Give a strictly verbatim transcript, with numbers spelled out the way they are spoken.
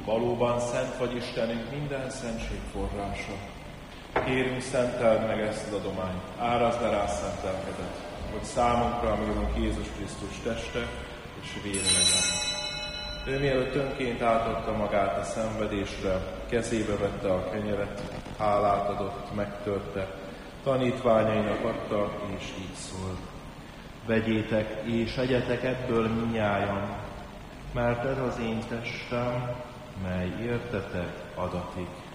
Valóban szent vagy Istenünk, minden szentség forrása. Kérünk, szenteld meg ezt az adományt, árazd be rá szent lelkedet, hogy számunkra, ami Urunk Jézus Krisztus teste és vére legyen. Ő mielőtt önként átadta magát a szenvedésre, kezébe vette a kenyeret, hálát adott, megtörte, tanítványainak adta, és így szólt: vegyétek és egyetek ebből mindnyájan, mert ez az én testem, mely értetek adatik.